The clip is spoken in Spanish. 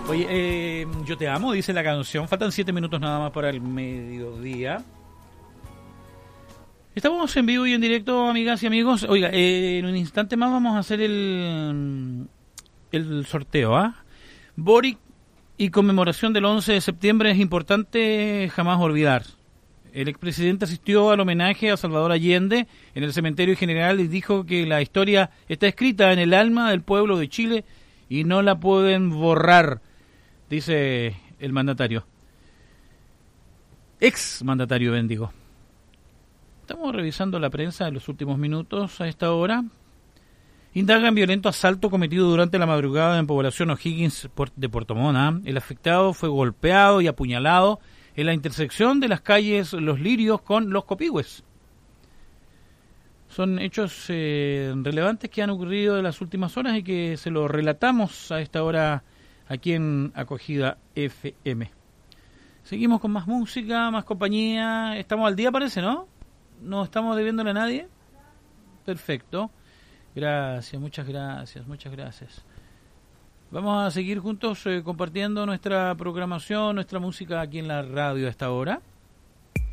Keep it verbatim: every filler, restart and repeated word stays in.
Oye, eh, yo te amo, dice la canción. Faltan siete minutos nada más para el mediodía. Estamos en vivo y en directo, amigas y amigos. Oiga, eh, en un instante más vamos a hacer el, el sorteo, ¿ah? ¿eh? Boric y conmemoración del once de septiembre es importante jamás olvidar. El expresidente asistió al homenaje a Salvador Allende en el cementerio general y dijo que la historia está escrita en el alma del pueblo de Chile y no la pueden borrar, dice el mandatario. Ex mandatario, bendigo. Estamos revisando la prensa de los últimos minutos a esta hora. Indagan violento asalto cometido durante la madrugada en población O'Higgins de Puerto Montt. El afectado fue golpeado y apuñalado en la intersección de las calles Los Lirios con Los Copihue. Son hechos eh, relevantes que han ocurrido en las últimas horas y que se los relatamos a esta hora aquí en Acogida F M. Seguimos con más música, más compañía. Estamos al día, parece, ¿no? ¿No estamos debiéndole a nadie? Perfecto. Gracias, muchas gracias, muchas gracias. Vamos a seguir juntos eh, compartiendo nuestra programación, nuestra música aquí en la radio a esta hora.